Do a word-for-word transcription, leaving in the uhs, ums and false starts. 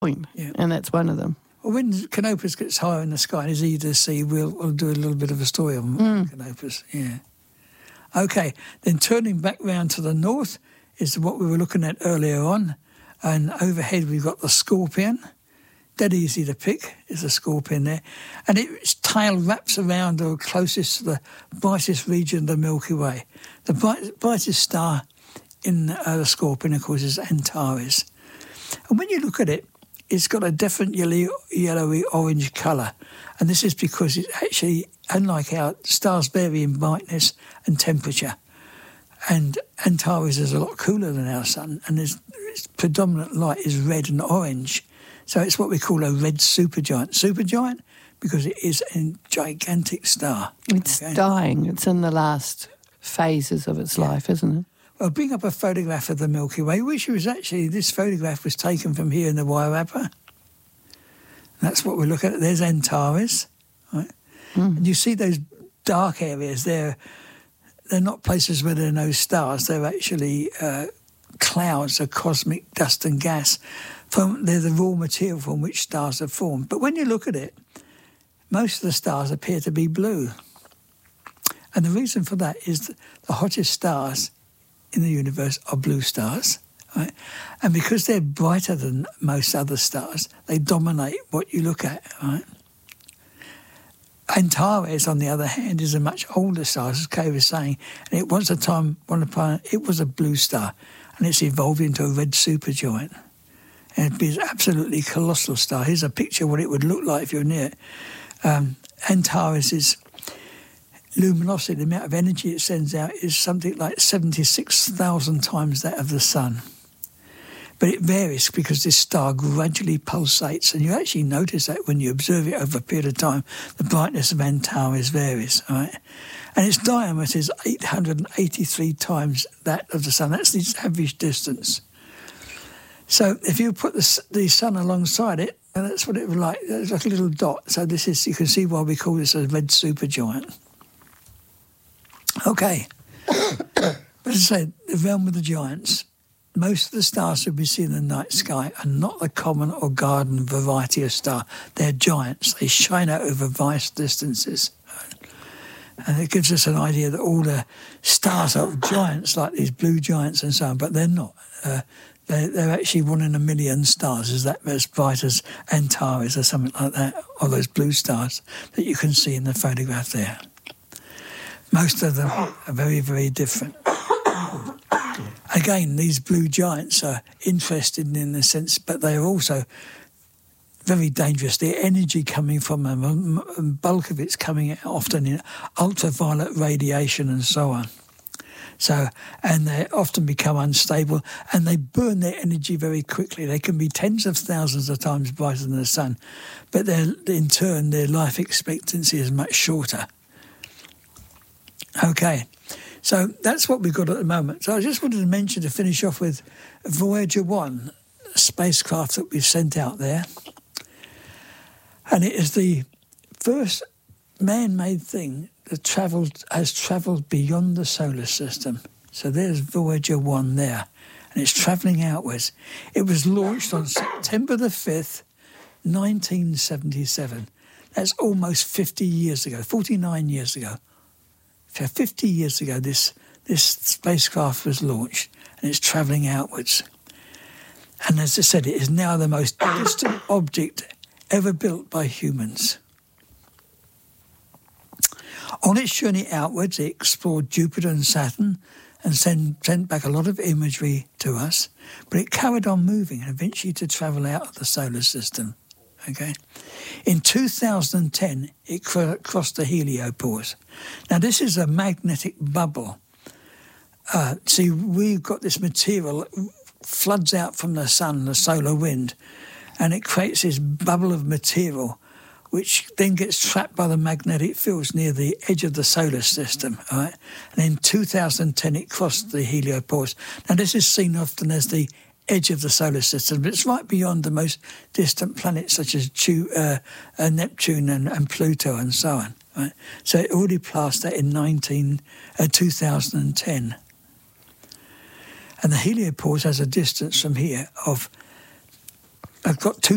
point, Yeah. and that's one of them. Well, when Canopus gets higher in the sky and is easier to see, we'll, we'll do a little bit of a story on Mm. Canopus. Yeah. Okay, then turning back round to the north is what we were looking at earlier on, and overhead we've got the Scorpion. Dead easy to pick is a Scorpion there, and its tail wraps around or closest to the brightest region of the Milky Way. The bright, brightest star in uh, the Scorpion, of course, is Antares. And when you look at it, it's got a different yellowy, yellowy orange colour, and this is because it's actually, unlike our stars, vary in brightness and temperature. And Antares is a lot cooler than our sun, and its, its predominant light is red and orange. So it's what we call a red supergiant. Supergiant because it is a gigantic star. It's okay? dying. It's in the last phases of its yeah. life, isn't it? I'll bring up a photograph of the Milky Way, which was actually, this photograph was taken from here in the Wairarapa. That's what we look at. There's Antares, right? Mm. And you see those dark areas there. They're not places where there are no stars. They're actually uh, clouds of cosmic dust and gas. From, they're the raw material from which stars are formed. But when you look at it, most of the stars appear to be blue. And the reason for that is that the hottest stars in the universe are blue stars, right? And because they're brighter than most other stars, they dominate what you look at, right? Antares, on the other hand, is a much older star, as Kay was saying, and it once a time, one upon it was a blue star, and it's evolved into a red supergiant. And it'd be an absolutely colossal star. Here's a picture of what it would look like if you're near it. Um, Antares' luminosity, the amount of energy it sends out, is something like seventy-six thousand times that of the sun. But it varies because this star gradually pulsates, and you actually notice that when you observe it over a period of time, the brightness of Antares varies, right? And its diameter is eight hundred eighty-three times that of the sun. That's its average distance. So if you put the, the sun alongside it, and that's what it would like. It's like a little dot. So this is, you can see why we call this a red supergiant. Okay. But as I say, the realm of the giants. Most of the stars that we see in the night sky are not the common or garden variety of star. They're giants. They shine out over vast distances. And it gives us an idea that all the stars are giants, like these blue giants and so on, but they're not. Uh, they're, they're actually one in a million stars. Is that as bright as Antares or something like that, or those blue stars that you can see in the photograph there. Most of them are very, very different. Again, these blue giants are interesting in the sense, but they are also very dangerous. The energy coming from them, a bulk of it's coming out often in ultraviolet radiation and so on. So, and they often become unstable, and they burn their energy very quickly. They can be tens of thousands of times brighter than the sun, but in turn, their life expectancy is much shorter. Okay. So that's what we've got at the moment. So I just wanted to mention, to finish off with, Voyager one, a spacecraft that we've sent out there. And it is the first man-made thing that travelled has travelled beyond the solar system. So there's Voyager one there, and it's travelling outwards. It was launched on September the fifth, nineteen seventy-seven. That's almost fifty years ago, forty-nine years ago. So fifty years ago, this this spacecraft was launched, and it's travelling outwards. And as I said, it is now the most distant object ever built by humans. On its journey outwards, it explored Jupiter and Saturn and send, sent back a lot of imagery to us, but it carried on moving and eventually to travel out of the solar system. Okay. In two thousand ten, it cr- crossed the heliopause. Now, this is a magnetic bubble. Uh, see, we've got this material that floods out from the sun, the solar wind, and it creates this bubble of material which then gets trapped by the magnetic fields near the edge of the solar system, all right? And in two thousand ten, it crossed the heliopause. Now, this is seen often as the edge of the solar system, but it's right beyond the most distant planets such as uh, uh, Neptune and, and Pluto and so on. Right? So it already passed that in nineteen, uh, two thousand ten. And the heliopause has a distance from here of, I've got two